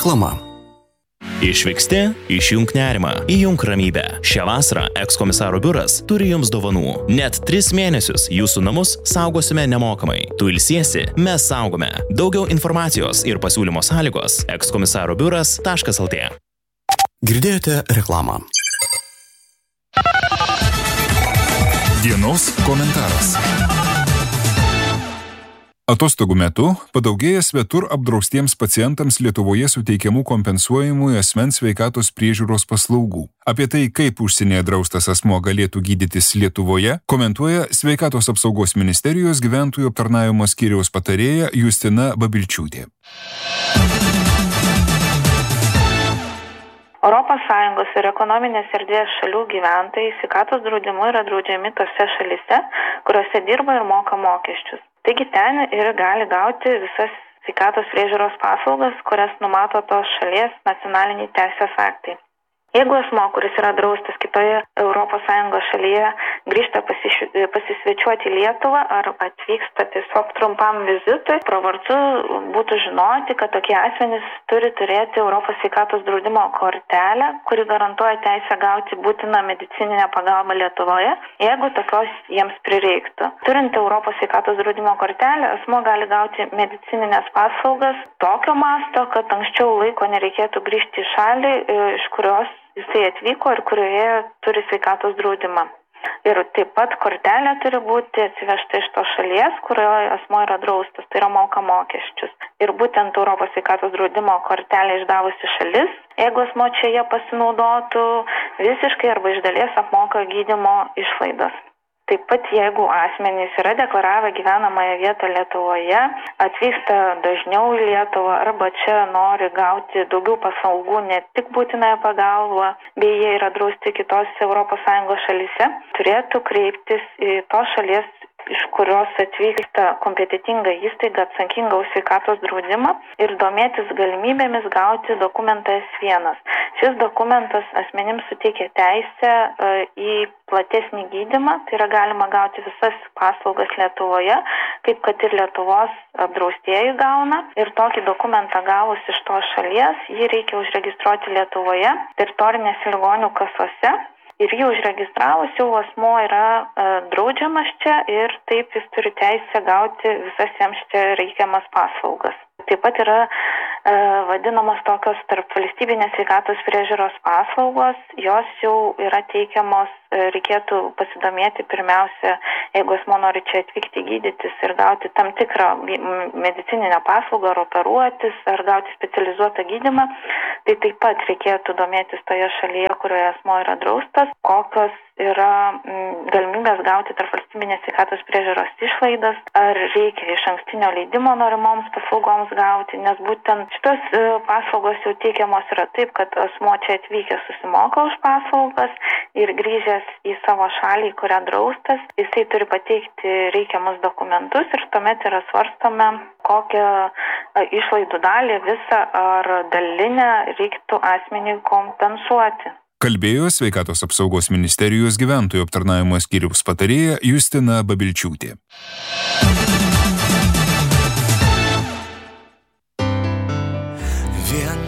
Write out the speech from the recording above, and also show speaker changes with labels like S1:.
S1: Reklama.
S2: Išvyksti, išjunk nerimą, įjunk ramybę. Šią vasarą ekskomisaro biuras turi jums dovanų. Net 3 mėnesius jūsų namus saugosime nemokamai. Tu ilsiesi, mes saugome. Daugiau informacijos ir pasiūlymo sąlygos ekskomisarobiuras.lt.
S1: Girdėjote reklamą.
S3: Dienos komentaras. Atostogų metu padaugėja svetur apdraustiems pacientams Lietuvoje suteikiamų kompensuojamųjų asmens sveikatos priežiūros paslaugų. Apie tai, kaip užsienyje draustas asmuo galėtų gydytis Lietuvoje, komentuoja Sveikatos apsaugos ministerijos gyventojų aptarnavimo skyriaus patarėja Justina Babilčiūtė.
S4: ES ir ekonominės erdvės šalių gyventojai sveikatos draudimu yra draudžiami tose šalyse, kuriuose dirba ir moka mokesčius. Taigi ten ir gali gauti visas sveikatos priežiūros paslaugas, kurias numato tos šalies nacionaliniai teisės aktai. Jeigu asmuo, kuris yra draustas kitoje ES šalyje, grįžta pasisvečiuoti į Lietuvą ar atvyksta tiesiog trumpam vizitui, pravartu būtų žinoti, kad tokie asmenys turi turėti Europos sveikatos draudimo kortelę, kuri garantuoja teisę gauti būtiną medicininę pagalbą Lietuvoje, jeigu tokios jiems prireiktų. Turint Europos sveikatos draudimo kortelę, asmuo gali gauti medicininės paslaugas tokio masto, kad anksčiau laiko nereikėtų grįžti į šalį, iš kurios jisai atvyko ir kurioje turi sveikatos draudimą. Ir taip pat kortelė turi būti atsivežta iš tos šalies, kurioje asmuo yra draustas, tai yra moka mokesčius. Ir būtent Europos sveikatos draudimo kortelę išdavusi šalis, jeigu asmuo čia jie pasinaudotų, visiškai arba iš dalies apmoka gydymo išlaidas. Taip pat, jeigu asmenys yra deklaravę gyvenamąją vietą Lietuvoje, atvyksta dažniau į Lietuvą arba čia nori gauti daugiau paslaugų, ne tik būtinąją pagalbą, bei jie yra drausti kitose ES šalyse, turėtų kreiptis į tos šalies, iš kurios atvyksta kompetitinga įstaiga atsakinga už sveikatos draudimą ir domėtis galimybėmis gauti dokumentą S1. Šis dokumentas asmenims suteikia teisę į platesnį gydymą, tai yra galima gauti visas paslaugas Lietuvoje, kaip kad ir Lietuvos apdraustieji gauna. Ir tokį dokumentą gavus iš tos šalies, jį reikia užregistruoti Lietuvoje, teritorinėse ligonių kasose. Ir jį užregistravus jau asmuo yra draudžiamas čia ir taip jis turi teisę gauti visas jiems čia reikiamas paslaugas. Taip pat yra vadinamos tokios tarpvalstybinės sveikatos priežiūros paslaugos, jos jau yra teikiamos, reikėtų pasidomėti pirmiausia, jeigu asmuo nori čia atvykti gydytis ir gauti tam tikrą medicininę paslaugą, ar operuotis, ar gauti specializuotą gydymą, tai taip pat reikėtų domėtis toje šalyje, kurioje asmuo yra draustas, kokios yra galimybės gauti tarpvalstybinės sveikatos priežiūros išlaidas, ar reikia iš ankstinio leidimo norimoms paslaugoms gauti, nes būtent šitos paslaugos jau teikiamos yra taip, kad asmuo čia atvykęs susimoka už paslaugas ir grįžęs į savo šalį, kurią draustas, jisai turi pateikti reikiamus dokumentus ir tuomet yra svarstome, kokią išlaidų dalį visą ar dalinę reiktų asmeniui kompensuoti.
S3: Kalbėjo Sveikatos apsaugos ministerijos gyventojų aptarnavimo skyriaus patarėja Justina Babilčiūtė.
S1: Vien